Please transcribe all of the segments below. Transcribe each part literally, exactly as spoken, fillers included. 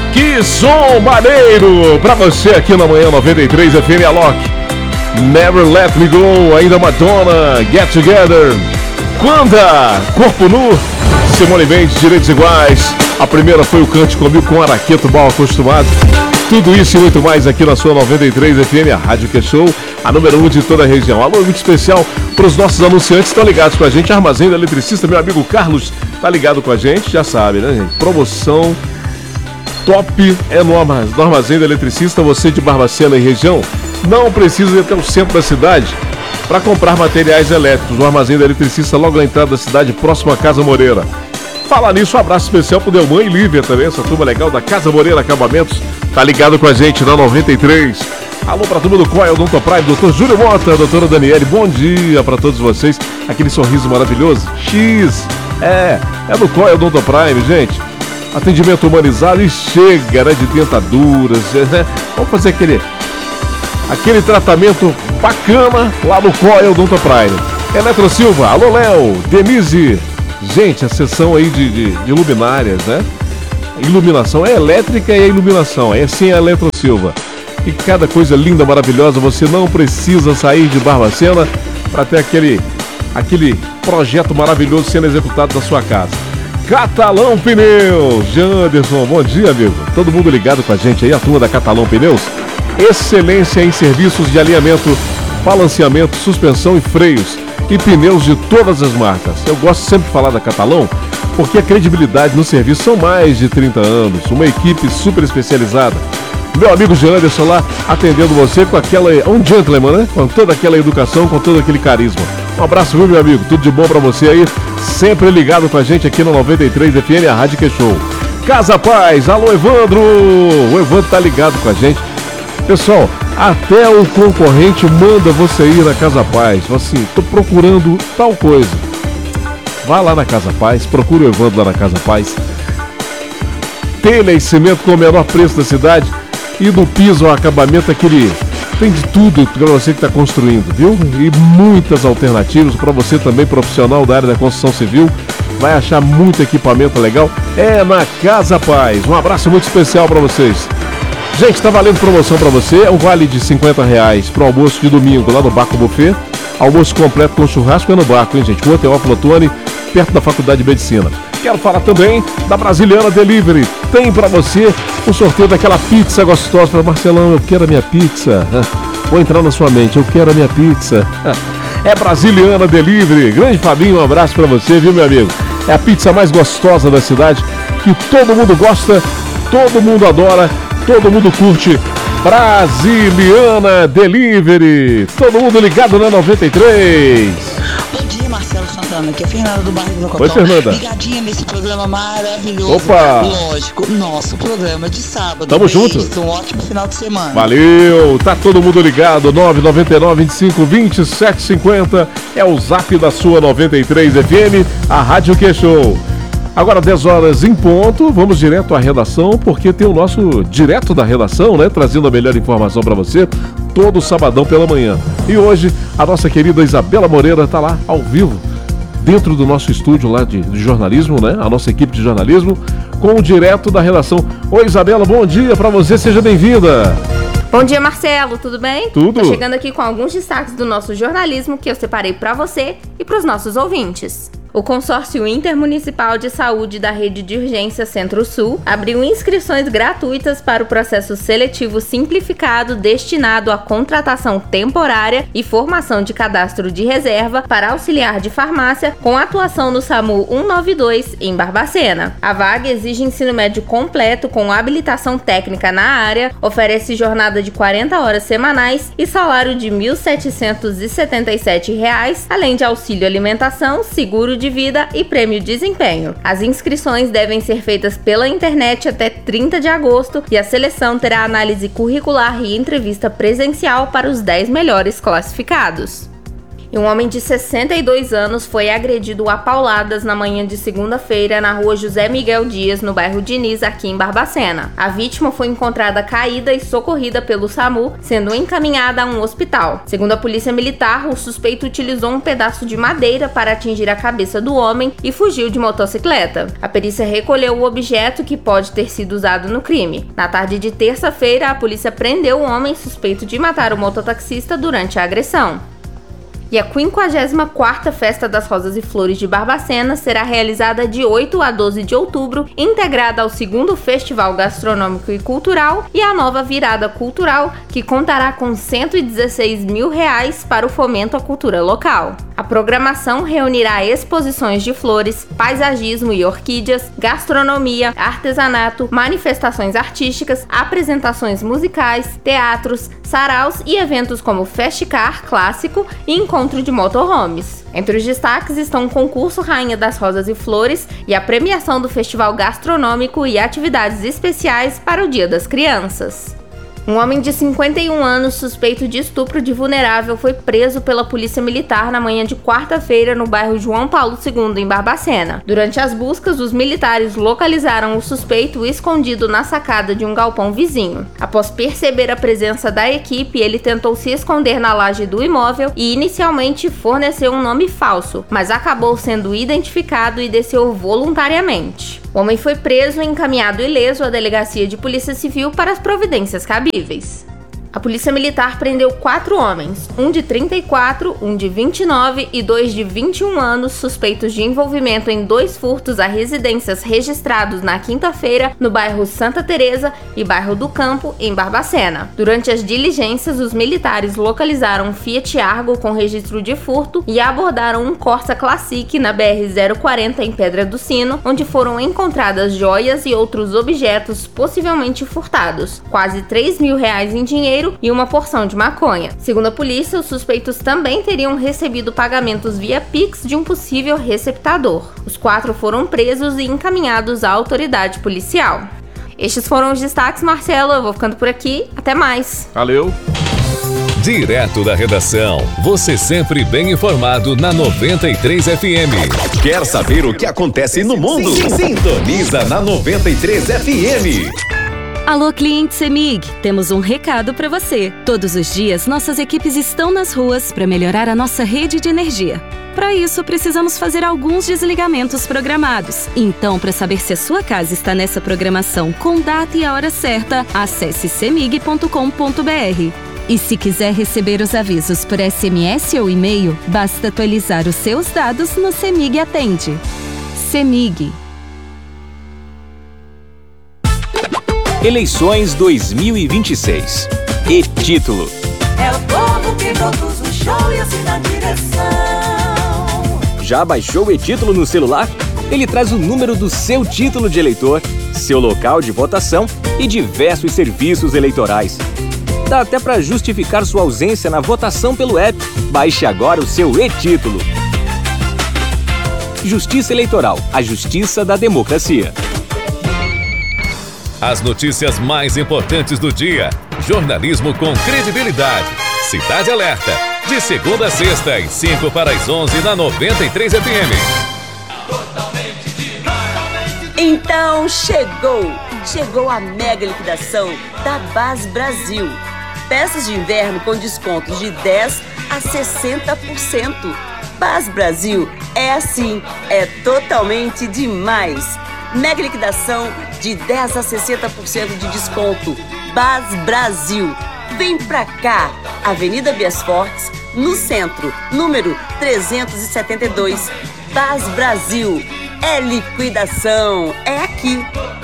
Que som maneiro pra você aqui na Manhã noventa e três F M Alok. Never Let Me Go, ainda Madonna, Get Together, Quanda, Corpo Nu, Simone Mendes, Direitos Iguais. A primeira foi o Cântico Comigo com Araqueto, mal acostumado. Tudo isso e muito mais aqui na sua noventa e três F M, a Rádio Que Show, a número um de toda a região. Alô, muito especial para os nossos anunciantes que estão ligados com a gente. Armazém do Eletricista, meu amigo Carlos, tá ligado com a gente, já sabe, né, gente? Promoção top é no Armazém do Eletricista. Você de Barbacena e região não precisa ir até o centro da cidade para comprar materiais elétricos. O Armazém do Eletricista, logo na entrada da cidade, próximo à Casa Moreira. Falar nisso, um abraço especial pro Delman e Lívia também, essa turma legal da Casa Moreira Acabamentos, tá ligado com a gente na noventa e três. Alô pra turma do Coil, Odonto Prime, doutor Júlio Mota, doutora Daniele, bom dia pra todos vocês. Aquele sorriso maravilhoso, X, é, é do Coil, Odonto Prime, gente. Atendimento humanizado e chega, né, de dentaduras, né? Vamos fazer aquele, aquele tratamento bacana lá no Coil, Odonto Prime. Eletro Silva, alô Léo, Denise. Gente, a sessão aí de, de, de luminárias, né? Iluminação é elétrica e é iluminação, é assim a Eletro Silva. E cada coisa linda, maravilhosa, você não precisa sair de Barbacena para ter aquele, aquele projeto maravilhoso sendo executado na sua casa. Catalão Pneus, Janderson, bom dia, amigo. Todo mundo ligado com a gente aí, a turma da Catalão Pneus. Excelência em serviços de alinhamento, balanceamento, suspensão e freios. E pneus de todas as marcas. Eu gosto sempre de falar da Catalão, porque a credibilidade no serviço são mais de trinta anos. Uma equipe super especializada. Meu amigo Janderson lá atendendo você com aquela... um gentleman, né? Com toda aquela educação, com todo aquele carisma. Um abraço, viu, meu amigo? Tudo de bom pra você aí. Sempre ligado com a gente aqui no noventa e três F M, a Rádio Que Show. Casa Paz, alô Evandro! O Evandro tá ligado com a gente. Pessoal, até o concorrente manda você ir na Casa Paz. Assim, tô procurando tal coisa. Vá lá na Casa Paz, procura o Evandro lá na Casa Paz. Telha e cimento com o menor preço da cidade. E no piso, o acabamento, aquele... tem de tudo para você que está construindo, viu? E muitas alternativas para você também, profissional da área da construção civil. Vai achar muito equipamento legal. É na Casa Paz. Um abraço muito especial para vocês. Gente, está valendo promoção para você. É um vale de cinquenta reais para o almoço de domingo lá no Baco Buffet. Almoço completo com churrasco é no Baco, hein, gente? Rua Teófilo Otoni, perto da Faculdade de Medicina. Quero falar também da Brasiliana Delivery. Tem para você o sorteio daquela pizza gostosa. Marcelão, eu quero a minha pizza. Vou entrar na sua mente, eu quero a minha pizza. É Brasiliana Delivery. Grande Fabinho, um abraço para você, viu, meu amigo? É a pizza mais gostosa da cidade, que todo mundo gosta, todo mundo adora, todo mundo curte. Brasiliana Delivery. Todo mundo ligado na noventa e três. Bom dia, Marcelo Santana. Aqui é a Fernanda do bairro do Locotão. Oi, Fernanda. Ligadinha nesse programa maravilhoso. Opa! Lógico, nosso programa de sábado. Tamo Beijo, junto. Um ótimo final de semana. Valeu. Tá todo mundo ligado. nove nove nove, vinte e cinco, vinte e sete cinquenta. É o zap da sua noventa e três F M, a Rádio Que Show. Agora dez horas em ponto, vamos direto à redação, porque tem o nosso direto da redação, né? Trazendo a melhor informação para você, todo sabadão pela manhã. E hoje, a nossa querida Isabela Moreira está lá, ao vivo, dentro do nosso estúdio lá de, de jornalismo, né? A nossa equipe de jornalismo, com o direto da redação. Oi, Isabela, bom dia para você, seja bem-vinda. Bom dia, Marcelo, tudo bem? Tudo. Tô chegando aqui com alguns destaques do nosso jornalismo que eu separei para você e para os nossos ouvintes. O Consórcio Intermunicipal de Saúde da Rede de Urgência Centro-Sul abriu inscrições gratuitas para o processo seletivo simplificado destinado à contratação temporária e formação de cadastro de reserva para auxiliar de farmácia com atuação no SAMU cento e noventa e dois em Barbacena. A vaga exige ensino médio completo com habilitação técnica na área, oferece jornada de quarenta horas semanais e salário de mil setecentos e setenta e sete reais, além de auxílio alimentação, seguro de vida e prêmio desempenho. As inscrições devem ser feitas pela internet até trinta de agosto e a seleção terá análise curricular e entrevista presencial para os dez melhores classificados. E um homem de sessenta e dois anos foi agredido a pauladas na manhã de segunda-feira na rua José Miguel Dias, no bairro Diniz, aqui em Barbacena. A vítima foi encontrada caída e socorrida pelo SAMU, sendo encaminhada a um hospital. Segundo a polícia militar, o suspeito utilizou um pedaço de madeira para atingir a cabeça do homem e fugiu de motocicleta. A perícia recolheu o objeto que pode ter sido usado no crime. Na tarde de terça-feira, a polícia prendeu o homem suspeito de matar o mototaxista durante a agressão. E a quinquagésima quarta Festa das Rosas e Flores de Barbacena será realizada de oito a doze de outubro, integrada ao segundo Festival Gastronômico e Cultural e à nova Virada Cultural, que contará com cento e dezesseis mil reais para o fomento à cultura local. A programação reunirá exposições de flores, paisagismo e orquídeas, gastronomia, artesanato, manifestações artísticas, apresentações musicais, teatros, saraus e eventos como Festcar clássico e encontro de motorhomes. Entre os destaques estão o concurso Rainha das Rosas e Flores e a premiação do Festival Gastronômico e atividades especiais para o Dia das Crianças. Um homem de cinquenta e um anos suspeito de estupro de vulnerável foi preso pela polícia militar na manhã de quarta-feira no bairro João Paulo segundo, em Barbacena. Durante as buscas, os militares localizaram o suspeito escondido na sacada de um galpão vizinho. Após perceber a presença da equipe, ele tentou se esconder na laje do imóvel e inicialmente forneceu um nome falso, mas acabou sendo identificado e desceu voluntariamente. O homem foi preso e encaminhado ileso à delegacia de polícia civil para as providências cabíveis. A polícia militar prendeu quatro homens, um de trinta e quatro, um de vinte e nove e dois de vinte e um anos, suspeitos de envolvimento em dois furtos a residências registrados na quinta-feira no bairro Santa Teresa e bairro do Campo, em Barbacena. Durante as diligências, os militares localizaram um Fiat Argo com registro de furto e abordaram um Corsa Classic na B R zero quarenta em Pedra do Sino, onde foram encontradas joias e outros objetos possivelmente furtados, quase três mil reais em dinheiro e uma porção de maconha. Segundo a polícia, os suspeitos também teriam recebido pagamentos via Pix de um possível receptador. Os quatro foram presos e encaminhados à autoridade policial. Estes foram os destaques, Marcelo. Eu vou ficando por aqui. Até mais. Valeu. Direto da redação. Você sempre bem informado na noventa e três F M. Quer saber o que acontece no mundo? Sintoniza na noventa e três F M. Alô, cliente CEMIG, temos um recado para você. Todos os dias, nossas equipes estão nas ruas para melhorar a nossa rede de energia. Para isso, precisamos fazer alguns desligamentos programados. Então, para saber se a sua casa está nessa programação com data e a hora certa, acesse cemig ponto com ponto br. E se quiser receber os avisos por S M S ou e-mail, basta atualizar os seus dados no CEMIG Atende. CEMIG. Eleições dois mil e vinte e seis. E título: é o povo que produz o show e assina a direção. Já baixou o e-título no celular? Ele traz o número do seu título de eleitor, seu local de votação e diversos serviços eleitorais. Dá até para justificar sua ausência na votação pelo app. Baixe agora o seu e-título. Justiça Eleitoral, a justiça da democracia. As notícias mais importantes do dia. Jornalismo com credibilidade. Cidade Alerta. De segunda a sexta, às cinco para as onze, na noventa e três F M. Então chegou! Chegou a mega liquidação da Bas Brasil. Peças de inverno com descontos de dez a sessenta por cento. Bas Brasil é assim, é totalmente demais. Mega liquidação de dez a sessenta por cento de desconto. Bas Brasil. Vem pra cá. Avenida Bias Fortes, no centro, número trezentos e setenta e dois. Bas Brasil. É liquidação. É aqui.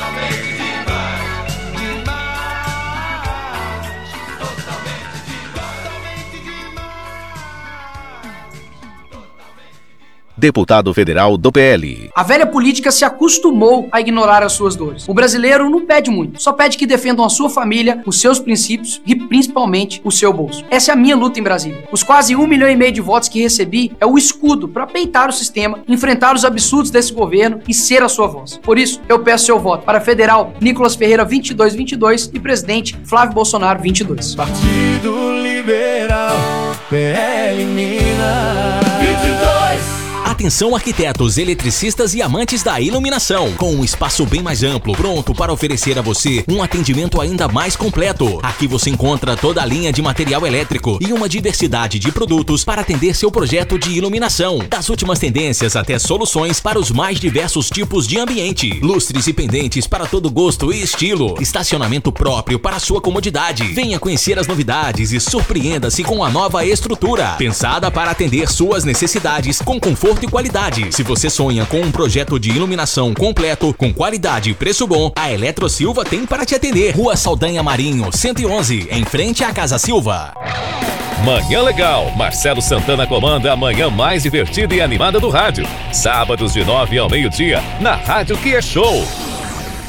Deputado federal do P L. A velha política se acostumou a ignorar as suas dores. O brasileiro não pede muito, só pede que defendam a sua família, os seus princípios e principalmente o seu bolso. Essa é a minha luta em Brasília. Os quase um milhão e meio de votos que recebi é o escudo para peitar o sistema, enfrentar os absurdos desse governo e ser a sua voz. Por isso, eu peço seu voto para Federal Nicolas Ferreira vinte e dois vinte e dois e Presidente Flávio Bolsonaro vinte e dois. Partido Liberal, P L Minas. vinte e dois. Atenção arquitetos, eletricistas e amantes da iluminação, com um espaço bem mais amplo, pronto para oferecer a você um atendimento ainda mais completo. Aqui você encontra toda a linha de material elétrico e uma diversidade de produtos para atender seu projeto de iluminação. Das últimas tendências até soluções para os mais diversos tipos de ambiente. Lustres e pendentes para todo gosto e estilo. Estacionamento próprio para sua comodidade. Venha conhecer as novidades e surpreenda-se com a nova estrutura, pensada para atender suas necessidades com conforto e qualidade. Se você sonha com um projeto de iluminação completo, com qualidade e preço bom, a Eletro Silva tem para te atender. Rua Saldanha Marinho, cento e onze, em frente à Casa Silva. Manhã Legal. Marcelo Santana comanda a manhã mais divertida e animada do rádio. Sábados de nove ao meio-dia, na Rádio Que é Show.